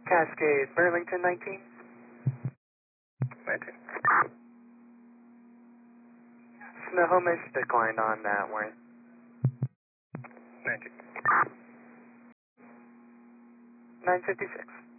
Cascade, Burlington 19. 19. Snohomish declined on that one. 19. 956.